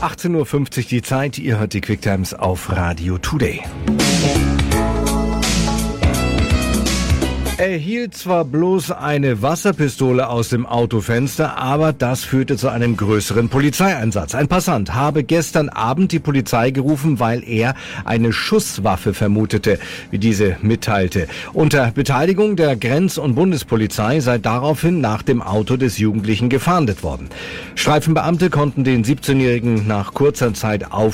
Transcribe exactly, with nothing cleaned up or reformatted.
achtzehn Uhr fünfzig die Zeit, ihr hört die Quicktimes auf Radio Today. Er hielt zwar bloß eine Wasserpistole aus dem Autofenster, aber das führte zu einem größeren Polizeieinsatz. Ein Passant habe gestern Abend die Polizei gerufen, weil er eine Schusswaffe vermutete, wie diese mitteilte. Unter Beteiligung der Grenz- und Bundespolizei sei daraufhin nach dem Auto des Jugendlichen gefahndet worden. Streifenbeamte konnten den siebzehnjährigen nach kurzer Zeit auf